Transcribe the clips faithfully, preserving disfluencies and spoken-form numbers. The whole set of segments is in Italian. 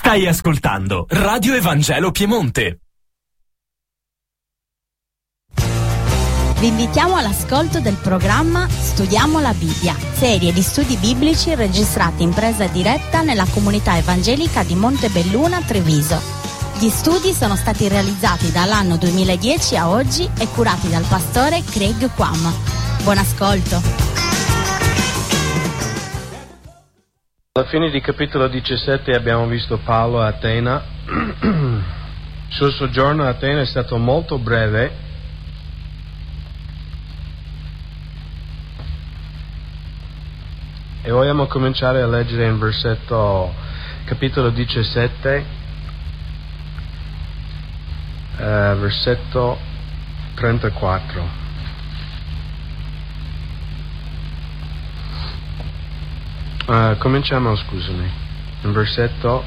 Stai ascoltando Radio Evangelo Piemonte. Vi invitiamo all'ascolto del programma Studiamo la Bibbia, serie di studi biblici registrati in presa diretta nella comunità evangelica di Montebelluna, Treviso. Gli studi sono stati realizzati dall'anno duemiladieci a oggi e curati dal pastore Craig Quam. Buon ascolto. Alla fine di capitolo diciassette abbiamo visto Paolo a Atena. Il suo soggiorno a Atena è stato molto breve. E vogliamo cominciare a leggere in versetto, capitolo diciassette, eh, versetto trentaquattro. Uh, cominciamo, scusami, in versetto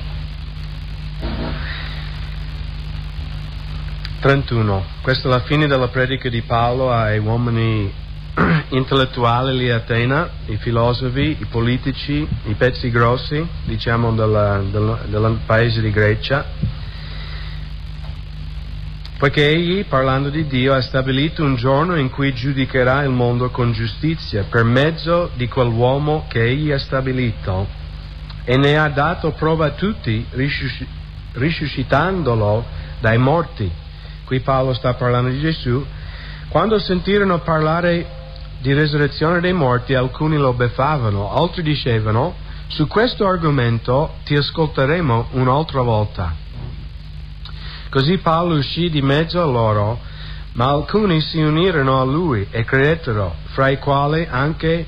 trentuno. Questa è la fine della predica di Paolo ai uomini intellettuali lì a Atena, i filosofi, i politici, i pezzi grossi, diciamo, del, del, del paese di Grecia, poiché egli, parlando di Dio, ha stabilito un giorno in cui giudicherà il mondo con giustizia per mezzo di quell'uomo che egli ha stabilito, e ne ha dato prova a tutti, risuscitandolo dai morti. Qui Paolo sta parlando di Gesù. Quando sentirono parlare di resurrezione dei morti, alcuni lo beffavano, altri dicevano: su questo argomento ti ascolteremo un'altra volta. Così Paolo uscì di mezzo a loro, ma alcuni si unirono a lui e credettero, fra i quali anche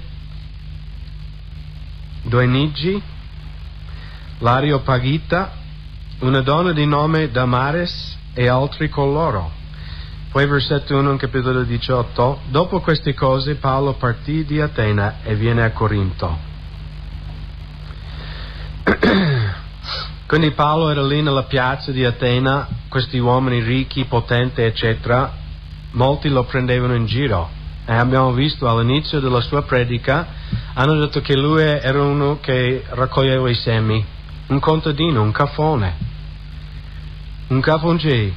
Dionigi, l'Areopagita, una donna di nome Damaris e altri con loro. Poi versetto uno in capitolo diciotto, dopo queste cose Paolo partì di Atena e viene a Corinto. Quindi Paolo era lì nella piazza di Atena, questi uomini ricchi, potenti, eccetera, molti lo prendevano in giro. E abbiamo visto all'inizio della sua predica, hanno detto che lui era uno che raccoglieva i semi, un contadino, un cafone, un capongi.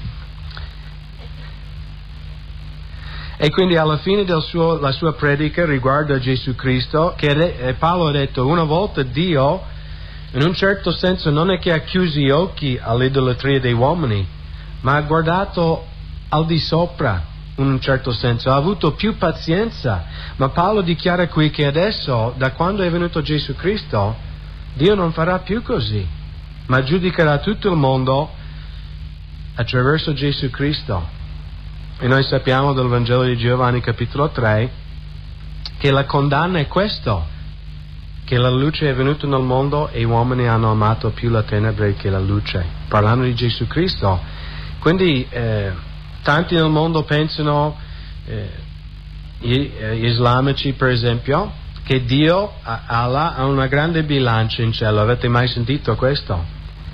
E quindi alla fine della sua predica riguardo a Gesù Cristo, che Paolo ha detto, una volta Dio, in un certo senso, non è che ha chiuso gli occhi all'idolatria dei uomini, ma ha guardato al di sopra, in un certo senso, ha avuto più pazienza. Ma Paolo dichiara qui che adesso, da quando è venuto Gesù Cristo, Dio non farà più così, ma giudicherà tutto il mondo attraverso Gesù Cristo. E noi sappiamo dal Vangelo di Giovanni capitolo tre che la condanna è questo, che la luce è venuta nel mondo e gli uomini hanno amato più la tenebre che la luce, parlando di Gesù Cristo. Quindi eh, tanti nel mondo pensano, eh, gli, eh, gli islamici per esempio, che Dio, Allah, ha una grande bilancia in cielo. Avete mai sentito questo?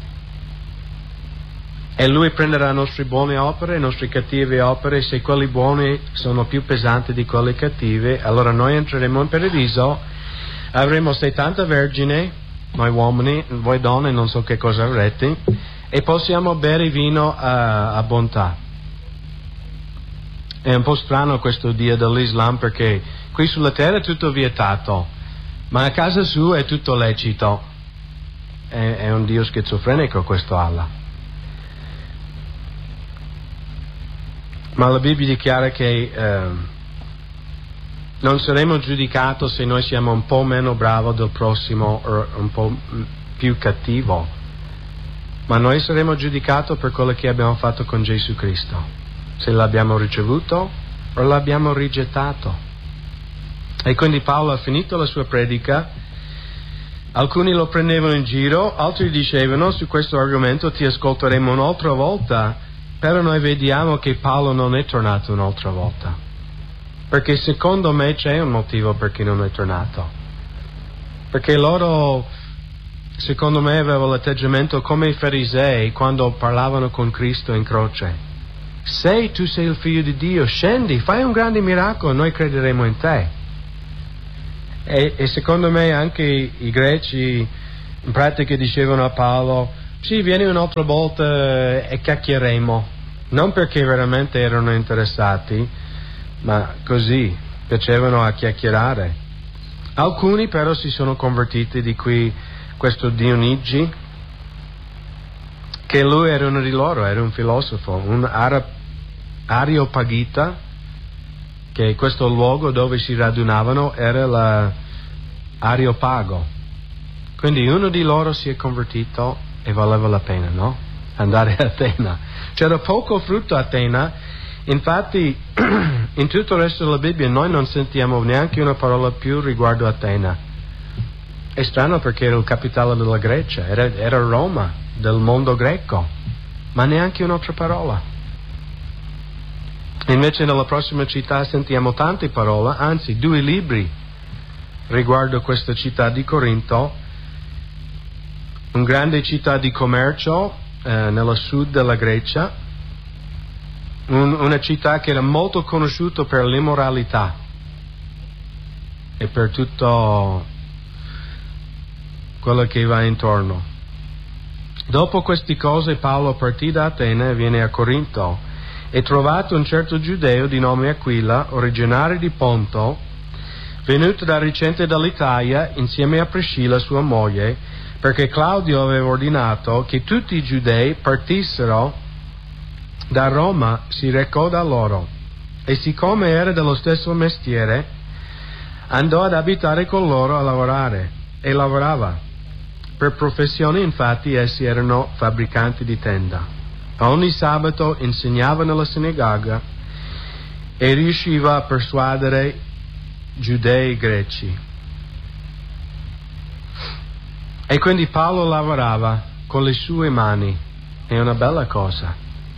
E lui prenderà le nostre buone opere, le nostre cattive opere, e se quelli buoni sono più pesanti di quelli cattive, allora noi entreremo in paradiso, avremo settanta vergini, noi uomini, voi donne non so che cosa avrete, e possiamo bere vino a, a bontà. È un po' strano questo Dio dell'Islam, perché qui sulla terra è tutto vietato, ma a casa sua è tutto lecito. È, è un Dio schizofrenico questo Allah. Ma la Bibbia dichiara che eh, non saremo giudicati se noi siamo un po' meno bravi del prossimo o un po' più cattivo, ma noi saremo giudicati per quello che abbiamo fatto con Gesù Cristo, se l'abbiamo ricevuto o l'abbiamo rigettato. E quindi Paolo ha finito la sua predica, alcuni lo prendevano in giro, altri dicevano su questo argomento ti ascolteremo un'altra volta. Però noi vediamo che Paolo non è tornato un'altra volta, perché secondo me c'è un motivo perché non è tornato, perché loro, secondo me, avevano l'atteggiamento come i farisei quando parlavano con Cristo in croce: se tu sei il figlio di Dio, scendi, fai un grande miracolo, noi crederemo in te. E, e secondo me anche i, i greci in pratica dicevano a Paolo: sì, vieni un'altra volta e chiacchieremo. Non perché veramente erano interessati, ma così, piacevano a chiacchierare. Alcuni però si sono convertiti, di qui questo Dionigi, che lui era uno di loro, era un filosofo, un Ara, Areopagita, che questo luogo dove si radunavano era l'Areopago. Quindi uno di loro si è convertito e valeva la pena, no? Andare a Atena. C'era poco frutto a Atena, infatti in tutto il resto della Bibbia noi non sentiamo neanche una parola più riguardo Atena. È strano perché era il capitale della Grecia, era, era Roma, del mondo greco, ma neanche un'altra parola. Invece nella prossima città sentiamo tante parole, anzi due libri riguardo questa città di Corinto, una grande città di commercio eh, nel sud della Grecia, un, una città che era molto conosciuta per l'immoralità e per tutto quello che va intorno. Dopo queste cose Paolo partì da Atene e viene a Corinto, e trovato un certo giudeo di nome Aquila, originario di Ponto, venuto da recente dall'Italia insieme a Priscilla sua moglie, perché Claudio aveva ordinato che tutti i giudei partissero da Roma, si recò da loro, e siccome era dello stesso mestiere andò ad abitare con loro a lavorare, e lavorava. Per professione infatti essi erano fabbricanti di tenda. Ogni sabato insegnava nella sinagoga e riusciva a persuadere giudei greci. E quindi Paolo lavorava con le sue mani, è una bella cosa.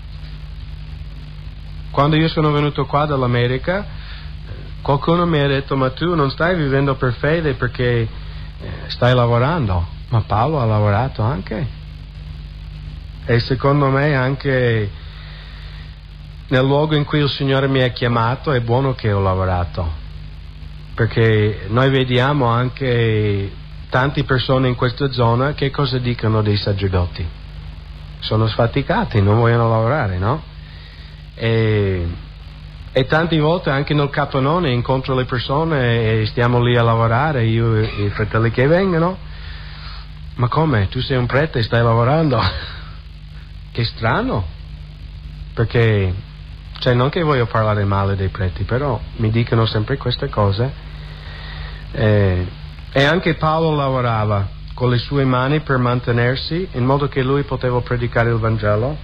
Quando io sono venuto qua dall'America, qualcuno mi ha detto: ma tu non stai vivendo per fede perché stai lavorando. Ma Paolo ha lavorato anche. E secondo me anche nel luogo in cui il Signore mi ha chiamato è buono che ho lavorato, perché noi vediamo anche tante persone in questa zona che cosa dicono dei sacerdoti. Sono sfaticati, non vogliono lavorare, no? E, e tante volte anche nel capannone incontro le persone e stiamo lì a lavorare, io e i fratelli che vengono: ma come? Tu sei un prete e stai lavorando? Che strano, perché, cioè, non che voglio parlare male dei preti, però mi dicono sempre queste cose. Eh, e anche Paolo lavorava con le sue mani per mantenersi, in modo che lui poteva predicare il Vangelo.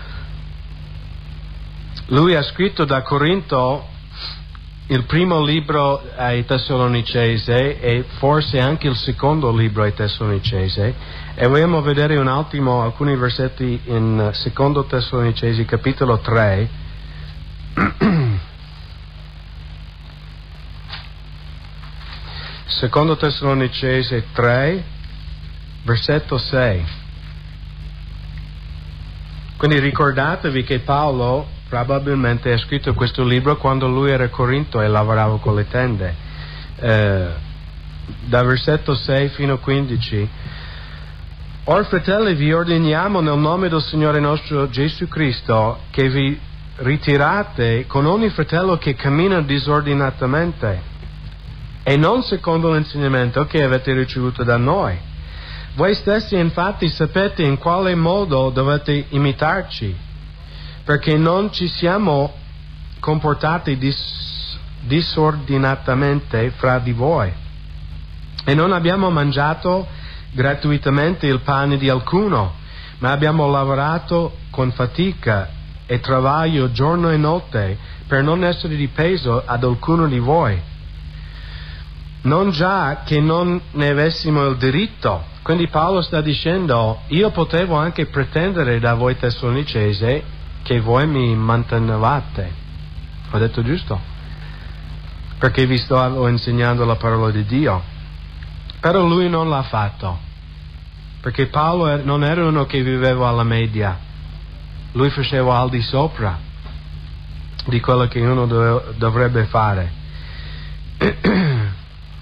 Lui ha scritto da Corinto il primo libro ai Tessalonicesi e forse anche il secondo libro ai Tessalonicesi, e vogliamo vedere un attimo alcuni versetti in secondo Tessalonicesi capitolo tre. Secondo Tessalonicesi tre versetto sei. Quindi ricordatevi che Paolo probabilmente ha scritto questo libro quando lui era a Corinto e lavorava con le tende. Eh, da versetto sei fino a quindici. Or fratelli, vi ordiniamo nel nome del Signore nostro Gesù Cristo che vi ritirate con ogni fratello che cammina disordinatamente e non secondo l'insegnamento che avete ricevuto da noi. Voi stessi infatti sapete in quale modo dovete imitarci, perché non ci siamo comportati dis- disordinatamente fra di voi, e non abbiamo mangiato gratuitamente il pane di alcuno, ma abbiamo lavorato con fatica e travaglio giorno e notte per non essere di peso ad alcuno di voi. Non già che non ne avessimo il diritto. Quindi Paolo sta dicendo: io potevo anche pretendere da voi Tessalonicesi che voi mi mantenevate. Ho detto giusto? Perché vi stavo insegnando la parola di Dio. Però lui non l'ha fatto, perché Paolo non era uno che viveva alla media. Lui faceva al di sopra di quello che uno dov- dovrebbe fare.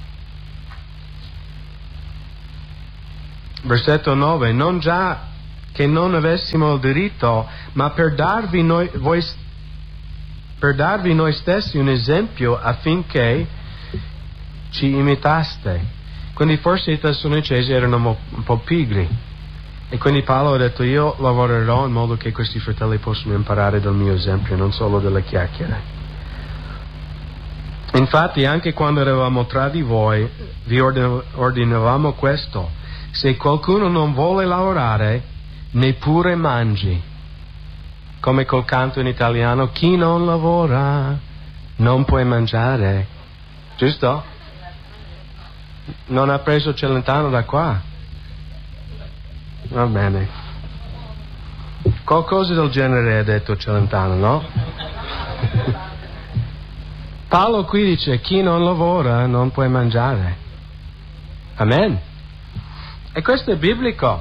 Versetto nove. Non già che non avessimo il diritto, ma per darvi noi, voi, per darvi noi stessi un esempio affinché ci imitaste. Quindi forse i Tessalonicesi erano un po' pigri, e quindi Paolo ha detto: io lavorerò in modo che questi fratelli possano imparare dal mio esempio, non solo delle chiacchiere. Infatti anche quando eravamo tra di voi vi ordinavamo questo: se qualcuno non vuole lavorare, neppure mangi. Come col canto in italiano: chi non lavora non può mangiare. Giusto? Non ha preso Celentano da qua? Va bene. Qualcosa del genere ha detto Celentano, no? Paolo qui dice: chi non lavora non può mangiare. Amen. E questo è biblico.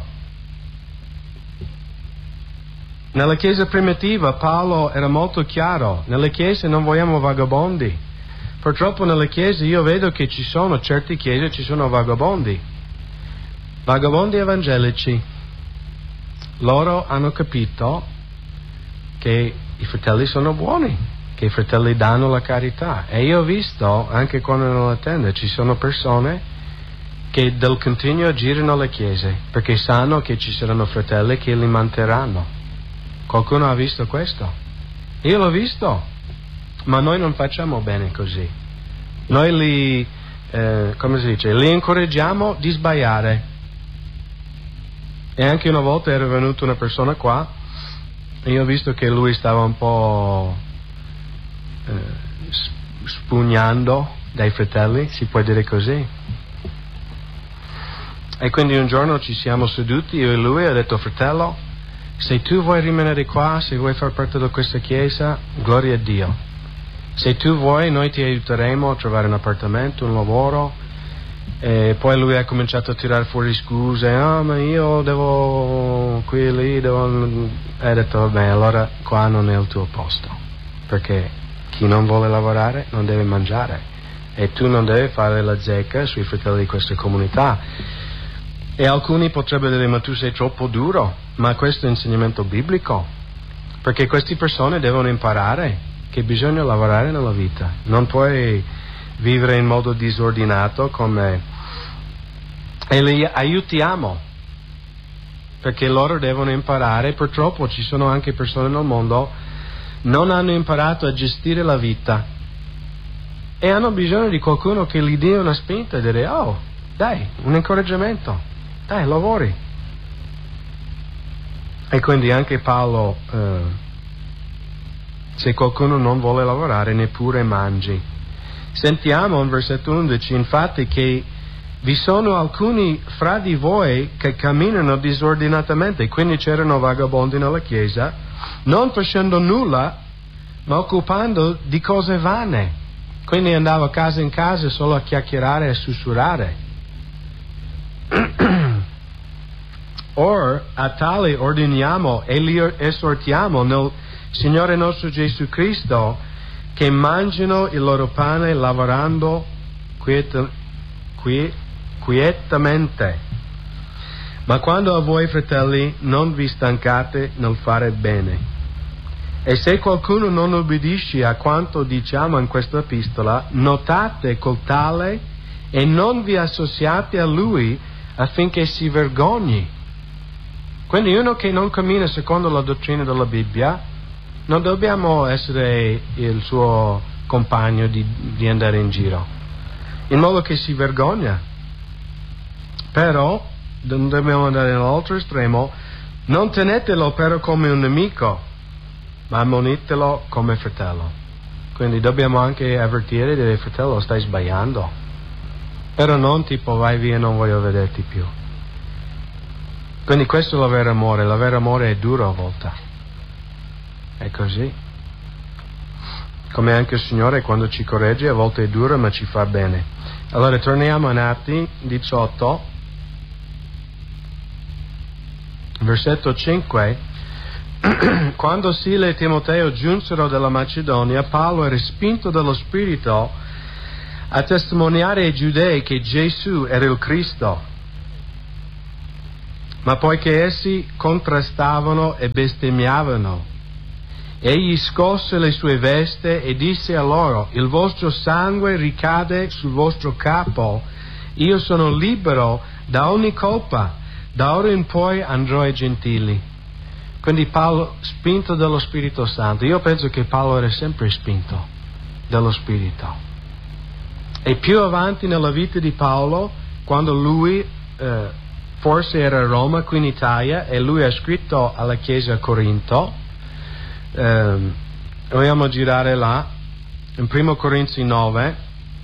Nella chiesa primitiva Paolo era molto chiaro: nelle chiese non vogliamo vagabondi. Purtroppo nelle chiese io vedo che ci sono, certe chiese ci sono vagabondi, vagabondi evangelici. Loro hanno capito che i fratelli sono buoni, che i fratelli danno la carità. E io ho visto, anche quando nella tenda, ci sono persone che del continuo girano le chiese, perché sanno che ci saranno fratelli che li manterranno. Qualcuno ha visto questo? Io l'ho visto. Ma noi non facciamo bene così. Noi li, eh, come si dice, li incoraggiamo di sbagliare. E anche una volta era venuta una persona qua e io ho visto che lui stava un po' eh, spugnando dai fratelli, si può dire così. E quindi un giorno ci siamo seduti, io e lui, e ho detto: fratello, se tu vuoi rimanere qua, se vuoi far parte di questa chiesa, gloria a Dio. Se tu vuoi, noi ti aiuteremo a trovare un appartamento, un lavoro. E poi lui ha cominciato a tirare fuori scuse: ah, ma io devo qui e lì, devo... E ho detto: vabbè, allora qua non è il tuo posto, perché chi non vuole lavorare non deve mangiare, e tu non devi fare la zecca sui fratelli di questa comunità. E alcuni potrebbero dire: ma tu sei troppo duro. Ma questo è insegnamento biblico, perché queste persone devono imparare che bisogna lavorare nella vita. Non puoi vivere in modo disordinato come... E li aiutiamo, perché loro devono imparare. Purtroppo ci sono anche persone nel mondo non hanno imparato a gestire la vita e hanno bisogno di qualcuno che gli dia una spinta e dire: oh, dai, un incoraggiamento, dai, lavori. E quindi anche Paolo, eh, se qualcuno non vuole lavorare, neppure mangi. Sentiamo in versetto undici, infatti, che vi sono alcuni fra di voi che camminano disordinatamente, quindi c'erano vagabondi nella chiesa, non facendo nulla, ma occupando di cose vane. Quindi andava casa in casa solo a chiacchierare e sussurrare. Or a tali ordiniamo e li esortiamo nel Signore nostro Gesù Cristo che mangino il loro pane lavorando quiet, quiet, quietamente. Ma quando a voi, fratelli, non vi stancate nel fare bene. E se qualcuno non obbedisce a quanto diciamo in questa epistola, notate col tale e non vi associate a lui affinché si vergogni. Quindi uno che non cammina secondo la dottrina della Bibbia, non dobbiamo essere il suo compagno di, di andare in giro, in modo che si vergogna. Però non dobbiamo andare nell'altro estremo. Non tenetelo però come un nemico, ma ammonitelo come fratello. Quindi dobbiamo anche avvertire e dire: fratello, stai sbagliando. Però non tipo vai via, non voglio vederti più. Quindi questo è il vero amore. Il vero amore è duro a volte. È così. Come anche il Signore, quando ci corregge, a volte è duro, ma ci fa bene. Allora torniamo in Atti diciotto, versetto cinque. Quando Sila e Timoteo giunsero dalla Macedonia, Paolo era spinto dallo Spirito a testimoniare ai giudei che Gesù era il Cristo. Ma poiché essi contrastavano e bestemmiavano, egli scosse le sue veste e disse a loro: il vostro sangue ricade sul vostro capo, io sono libero da ogni colpa, da ora in poi andrò ai gentili. Quindi Paolo, spinto dallo Spirito Santo, io penso che Paolo era sempre spinto dallo Spirito. E più avanti nella vita di Paolo, quando lui eh, forse era a Roma, qui in Italia, e lui ha scritto alla chiesa a Corinto, eh, vogliamo girare là, in primo Corinzi nove,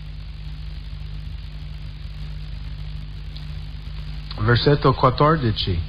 versetto quattordici.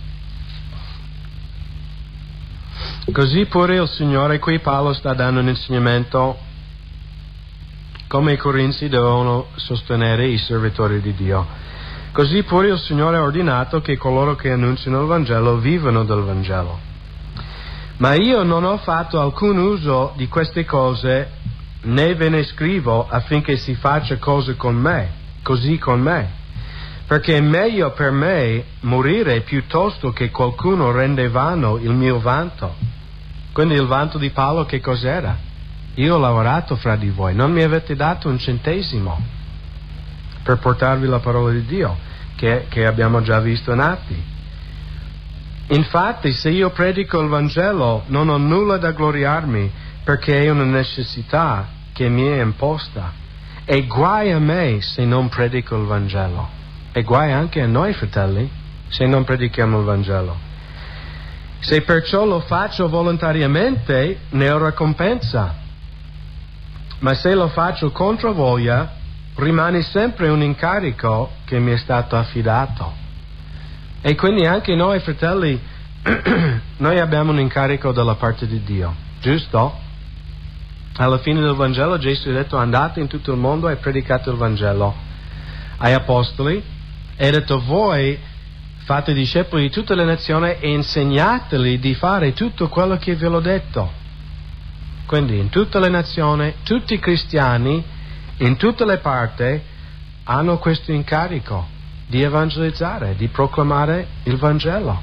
Così pure il Signore, qui Paolo sta dando un insegnamento come i Corinzi dovevano sostenere i servitori di Dio. Così pure il Signore ha ordinato che coloro che annunciano il Vangelo vivano del Vangelo. Ma io non ho fatto alcun uso di queste cose, né ve ne scrivo affinché si faccia cose con me, così con me. Perché è meglio per me morire piuttosto che qualcuno rende vano il mio vanto. Quindi il vanto di Paolo che cos'era? Io ho lavorato fra di voi, non mi avete dato un centesimo per portarvi la parola di Dio, che, che abbiamo già visto in Atti. Infatti, se io predico il Vangelo, non ho nulla da gloriarmi, perché è una necessità che mi è imposta. E guai a me se non predico il Vangelo. E guai anche a noi, fratelli, se non predichiamo il Vangelo. Se perciò lo faccio volontariamente, ne ho ricompensa. Ma se lo faccio contro voglia, rimane sempre un incarico che mi è stato affidato. E quindi anche noi, fratelli, noi abbiamo un incarico dalla parte di Dio, giusto? Alla fine del Vangelo Gesù ha detto: andate in tutto il mondo e predicate il Vangelo ai apostoli, e ha detto: voi fate discepoli di tutte le nazioni e insegnateli di fare tutto quello che vi ho detto. Quindi in tutte le nazioni, tutti i cristiani, in tutte le parti, hanno questo incarico di evangelizzare, di proclamare il Vangelo.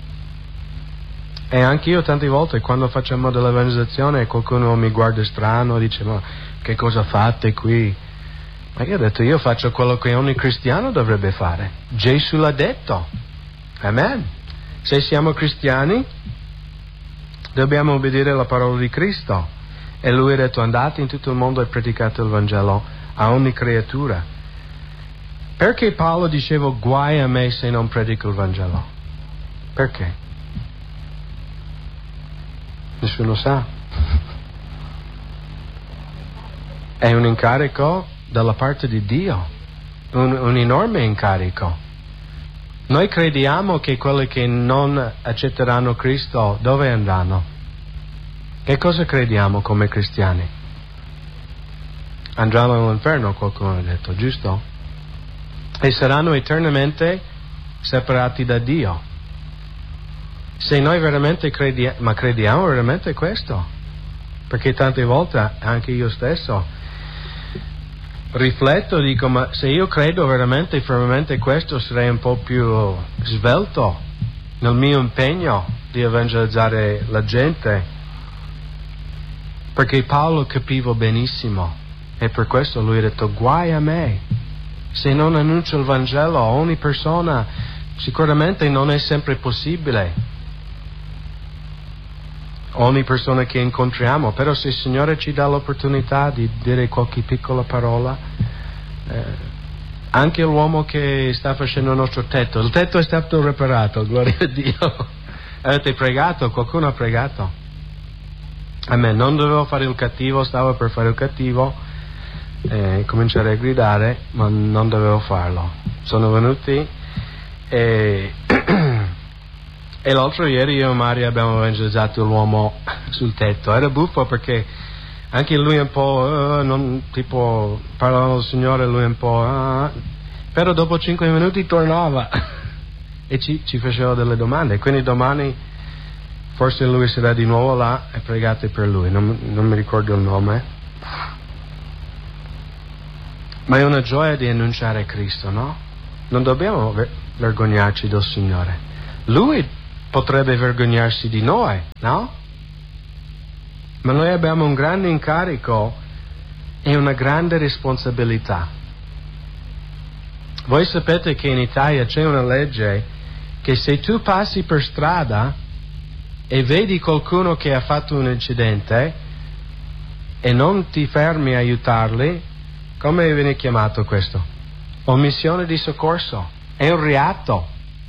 E anche io tante volte, quando facciamo dell'evangelizzazione, qualcuno mi guarda strano, dice: ma che cosa fate qui? Ma io ho detto: io faccio quello che ogni cristiano dovrebbe fare. Gesù l'ha detto. Amen. Se siamo cristiani, dobbiamo obbedire alla parola di Cristo. E lui ha detto: andate in tutto il mondo e predicate il Vangelo a ogni creatura. Perché Paolo diceva: guai a me se non predico il Vangelo? Perché? Nessuno sa. È un incarico dalla parte di Dio, un, un enorme incarico. Noi crediamo che quelli che non accetteranno Cristo dove andranno? Che cosa crediamo come cristiani? Andranno all'inferno, qualcuno ha detto, giusto? E saranno eternamente separati da Dio. Se noi veramente crediamo, ma crediamo veramente questo? Perché tante volte, anche io stesso, rifletto, dico: ma se io credo veramente fermamente questo, sarei un po' più svelto nel mio impegno di evangelizzare la gente. Perché Paolo capiva benissimo, e per questo lui ha detto: guai a me se non annuncio il Vangelo a ogni persona. Sicuramente non è sempre possibile, ogni persona che incontriamo, però se il Signore ci dà l'opportunità di dire qualche piccola parola, eh, anche l'uomo che sta facendo il nostro tetto, il tetto è stato riparato, gloria a Dio. Avete pregato? Qualcuno ha pregato? Amen. Non dovevo fare il cattivo, stavo per fare il cattivo, eh, cominciare a gridare, ma non dovevo farlo. Sono venuti e E l'altro ieri io e Mario abbiamo evangelizzato l'uomo sul tetto. Era buffo perché anche lui un po', uh, non, tipo, parlava del Signore, lui un po', uh, però dopo cinque minuti tornava e ci, ci faceva delle domande. Quindi domani forse lui sarà di nuovo là e pregate per lui. Non, non mi ricordo il nome. Ma è una gioia di annunciare Cristo, no? Non dobbiamo ver- vergognarci del Signore. lui potrebbe vergognarsi di noi, no? Ma noi abbiamo un grande incarico e una grande responsabilità. Voi sapete che in Italia c'è una legge che se tu passi per strada e vedi qualcuno che ha fatto un incidente e non ti fermi a aiutarli, come viene chiamato questo? Omissione di soccorso. È un reato.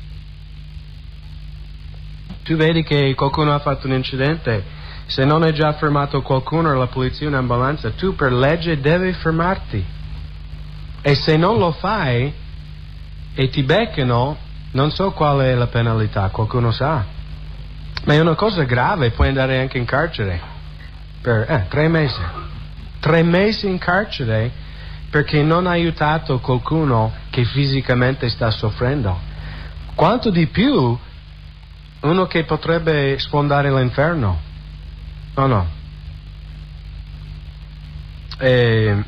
Tu vedi che qualcuno ha fatto un incidente, se non è già fermato qualcuno, la polizia, un'ambulanza, tu per legge devi fermarti. E se non lo fai e ti beccano, non so qual è la penalità, qualcuno sa. Ma è una cosa grave, puoi andare anche in carcere per eh, tre mesi. Tre mesi in carcere perché non ha aiutato qualcuno che fisicamente sta soffrendo. Quanto di più uno che potrebbe sfondare l'inferno. No, no. E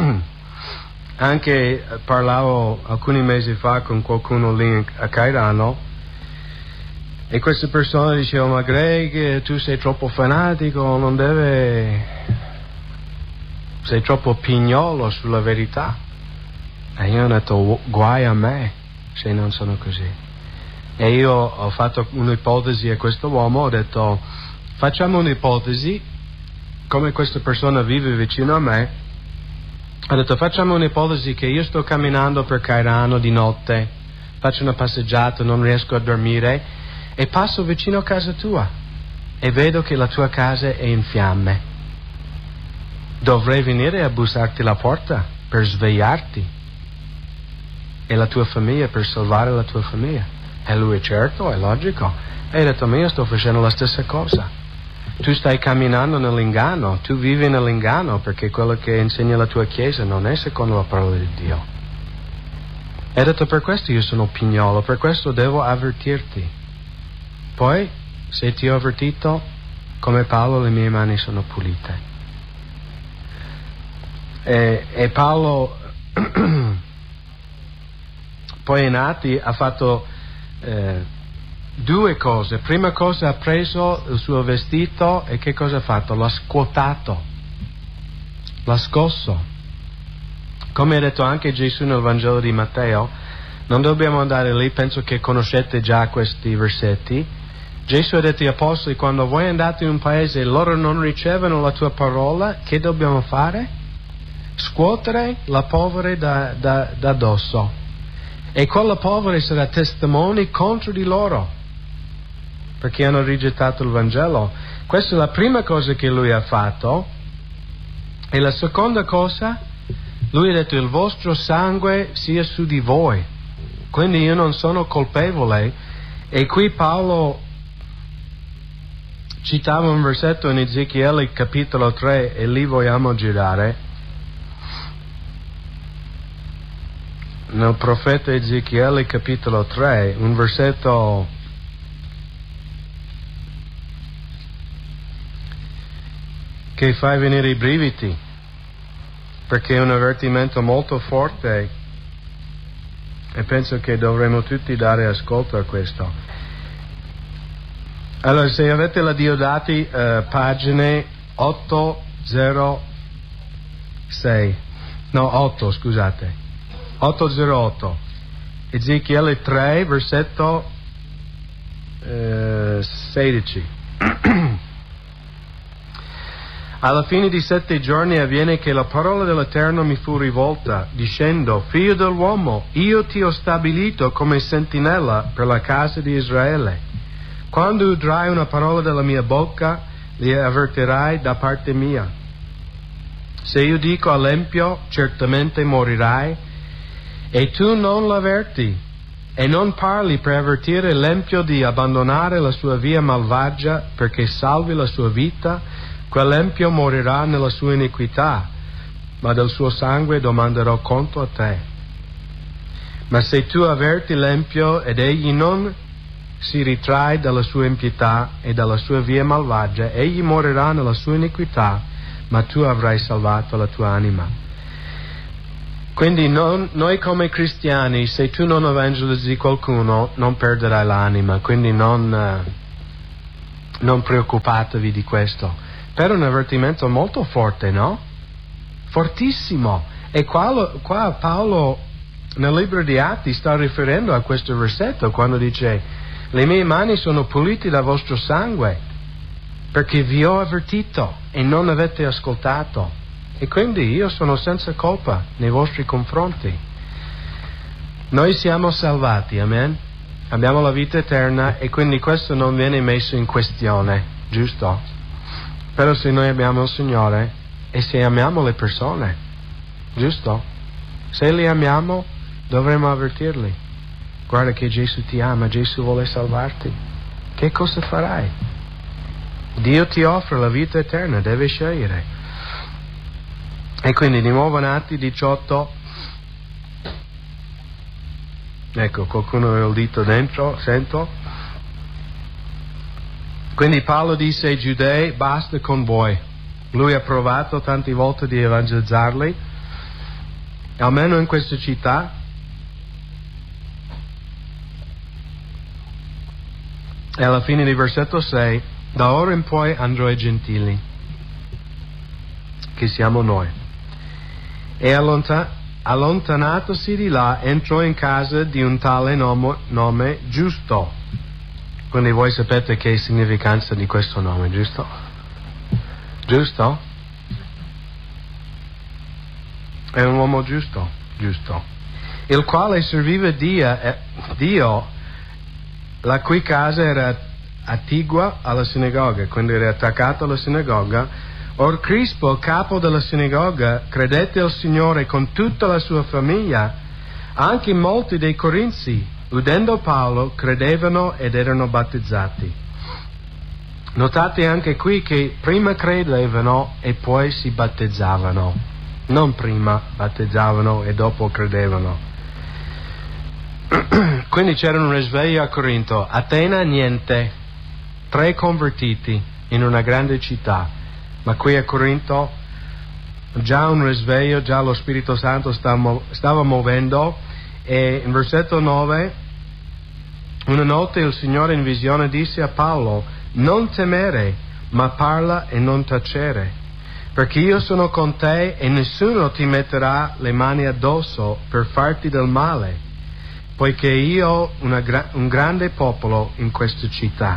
anche parlavo alcuni mesi fa con qualcuno lì a Cairano e questa persona diceva: ma Greg, tu sei troppo fanatico, non deve, sei troppo pignolo sulla verità. E io ho detto: guai a me se non sono così. E io ho fatto un'ipotesi a questo uomo, ho detto: facciamo un'ipotesi, come questa persona vive vicino a me, ho detto: facciamo un'ipotesi che io sto camminando per Cairano di notte, faccio una passeggiata, non riesco a dormire e passo vicino a casa tua e vedo che la tua casa è in fiamme. Dovrei venire a bussarti la porta per svegliarti e la tua famiglia, per salvare la tua famiglia. E lui: certo, è logico. E ho detto: ma io sto facendo la stessa cosa. Tu stai camminando nell'inganno, tu vivi nell'inganno, perché quello che insegna la tua chiesa non è secondo la parola di Dio. E ho detto: per questo io sono pignolo, per questo devo avvertirti. Poi, se ti ho avvertito, come Paolo, le mie mani sono pulite. E, e Paolo poi in Atti ha fatto eh, due cose. Prima cosa, ha preso il suo vestito e che cosa ha fatto? L'ha scuotato, l'ha scosso. Come ha detto anche Gesù nel Vangelo di Matteo, non dobbiamo andare lì, penso che conoscete già questi versetti. Gesù ha detto agli apostoli: quando voi andate in un paese e loro non ricevono la tua parola, che dobbiamo fare? Scuotere la polvere da, da, da addosso. E quella polvere sarà testimone contro di loro, perché hanno rigettato il Vangelo. Questa è la prima cosa che lui ha fatto. E la seconda cosa, lui ha detto: il vostro sangue sia su di voi, quindi io non sono colpevole. E qui Paolo citava un versetto in Ezechiele capitolo tre, e lì vogliamo girare. Nel profeta Ezechiele capitolo tre, un versetto che fa venire i brividi, perché è un avvertimento molto forte e penso che dovremmo tutti dare ascolto a questo. Allora, se avete la Diodati, eh, pagine ottocentosei, no, otto, scusate, ottocentootto, Ezechiele tre, versetto eh, sedici. Alla fine di sette giorni avviene che la parola dell'Eterno mi fu rivolta, dicendo: figlio dell'uomo, io ti ho stabilito come sentinella per la casa di Israele. Quando udrai una parola dalla mia bocca, li avvertirai da parte mia. Se io dico all'empio, certamente morirai, e tu non l'avverti, e non parli per avvertire l'empio di abbandonare la sua via malvagia perché salvi la sua vita, quell'empio morirà nella sua iniquità, ma del suo sangue domanderò conto a te. Ma se tu avverti l'empio ed egli non si ritrae dalla sua impietà e dalla sua via malvagia, egli morirà nella sua iniquità, ma tu avrai salvato la tua anima. Quindi non, noi come cristiani, se tu non evangelizzi qualcuno, non perderai l'anima, quindi non, uh, non preoccupatevi di questo. Però è un avvertimento molto forte, no? Fortissimo. E qua, qua Paolo nel libro di Atti sta riferendo a questo versetto quando dice: le mie mani sono pulite dal vostro sangue, perché vi ho avvertito e non avete ascoltato. E quindi io sono senza colpa nei vostri confronti. Noi siamo salvati, amen? Abbiamo la vita eterna e quindi questo non viene messo in questione, giusto? Però se noi abbiamo il Signore e se amiamo le persone, giusto? Se li amiamo dovremmo avvertirli. Guarda che Gesù ti ama, Gesù vuole salvarti. Che cosa farai? Dio ti offre la vita eterna, devi scegliere. E quindi di nuovo in Atti diciotto, ecco, qualcuno ha il dito dentro, sento. Quindi Paolo disse ai giudei: basta con voi. Lui ha provato tante volte di evangelizzarli, almeno in questa città. E alla fine di versetto sei: da ora in poi andrò ai gentili, che siamo noi. E allontan- allontanatosi di là entrò in casa di un tale nome, nome Giusto. Quindi voi sapete che significanza di questo nome, giusto? Giusto? È un uomo giusto, giusto. Il quale serviva Dio, eh, Dio la cui casa era attigua alla sinagoga, quindi era attaccato alla sinagoga. Or Crispo, il capo della sinagoga, credette al Signore con tutta la sua famiglia. Anche molti dei corinzi, udendo Paolo, credevano ed erano battezzati. Notate anche qui che prima credevano e poi si battezzavano, non prima battezzavano e dopo credevano. Quindi c'era un risveglio a Corinto. Atena niente, tre convertiti in una grande città. Ma qui a Corinto già un risveglio, già lo Spirito Santo stava, stava muovendo. E in versetto nove, una notte il Signore in visione disse a Paolo: non temere, ma parla e non tacere, perché io sono con te e nessuno ti metterà le mani addosso per farti del male, poiché io ho una gra- un grande popolo in questa città.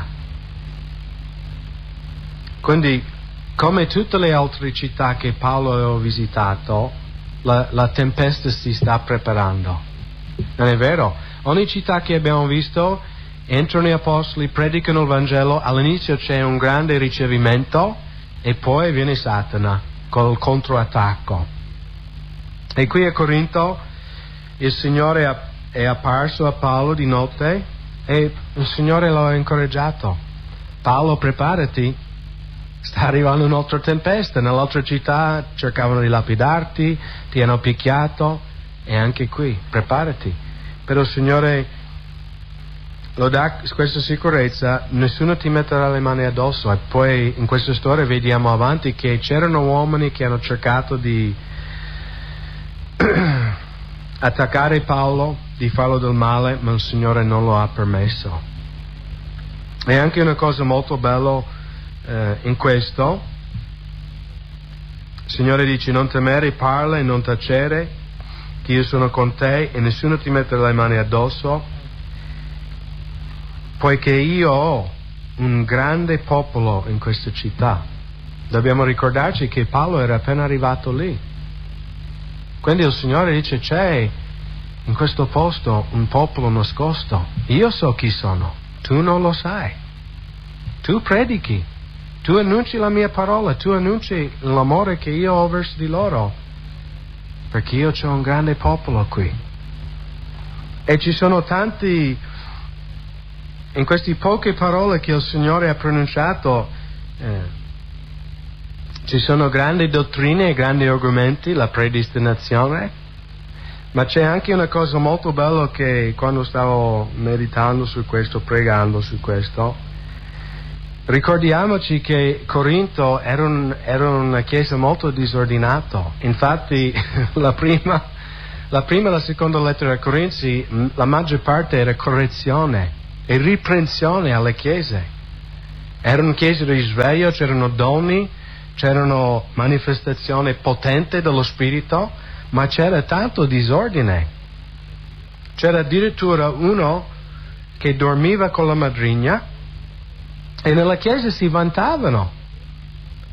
Quindi, come tutte le altre città che Paolo aveva visitato, la, la tempesta si sta preparando. Non è vero? Ogni città che abbiamo visto, entrano gli apostoli, predicano il Vangelo, all'inizio c'è un grande ricevimento e poi viene Satana col controattacco. E qui a Corinto il Signore è apparso a Paolo di notte e il Signore lo ha incoraggiato. Paolo, preparati. Sta arrivando un'altra tempesta, nell'altra città cercavano di lapidarti, ti hanno picchiato, e anche qui, preparati. Però il Signore lo dà questa sicurezza, nessuno ti metterà le mani addosso. E poi in questa storia vediamo avanti che c'erano uomini che hanno cercato di attaccare Paolo, di farlo del male, ma il Signore non lo ha permesso. E anche una cosa molto bella Uh, in questo, il Signore dice: non temere, parla e non tacere, che io sono con te e nessuno ti metterà le mani addosso, poiché io ho un grande popolo in questa città. Dobbiamo ricordarci che Paolo era appena arrivato lì. Quindi il Signore dice: c'è in questo posto un popolo nascosto. Io so chi sono, tu non lo sai. Tu predichi, tu annunci la mia parola, tu annunci l'amore che io ho verso di loro, perché io ho un grande popolo qui. E ci sono tanti, in queste poche parole che il Signore ha pronunciato, eh, ci sono grandi dottrine e grandi argomenti, la predestinazione, ma c'è anche una cosa molto bella che quando stavo meditando su questo, pregando su questo, ricordiamoci che Corinto era, un, era una chiesa molto disordinata. Infatti la prima, la prima e la seconda lettera ai Corinzi, la maggior parte era correzione e riprensione alle chiese. Erano chiese di risveglio, c'erano doni, c'erano manifestazioni potenti dello Spirito, ma c'era tanto disordine. C'era addirittura uno che dormiva con la madrigna e nella chiesa si vantavano.